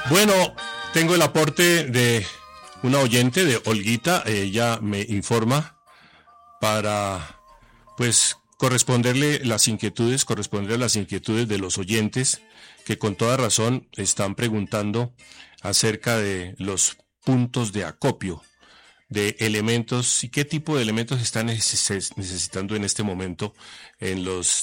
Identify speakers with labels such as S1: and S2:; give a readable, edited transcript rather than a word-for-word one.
S1: Bueno, tengo el aporte de una oyente, de Olguita. Ella me informa para, pues, corresponder a las inquietudes de los oyentes que con toda razón están preguntando acerca de los puntos de acopio de elementos y qué tipo de elementos están necesitando en este momento en los